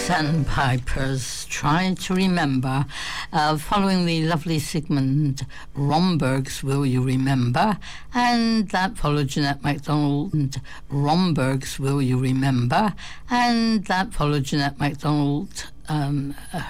Sandpipers, try to remember, following the lovely Sigmund Romberg's Will You Remember, and that followed Jeanette MacDonald and Romberg's Will You Remember, and that followed Jeanette MacDonald